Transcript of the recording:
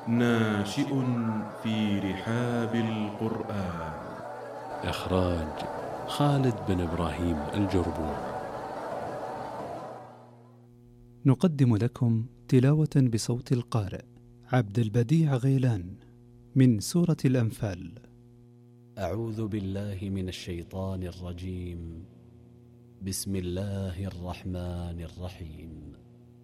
ناشئ في رحاب القرآن. إخراج خالد بن إبراهيم الجربوع. نقدم لكم تلاوة بصوت القارئ عبد البديع غيلان من سورة الأنفال. أعوذ بالله من الشيطان الرجيم. بسم الله الرحمن الرحيم.